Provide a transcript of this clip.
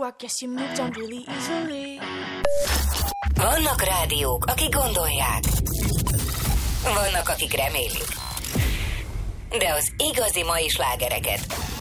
I guess you moved on really easily. Vannak rádiók, akik gondolják. Vannak, akik remélik. De az igazi mai slágereket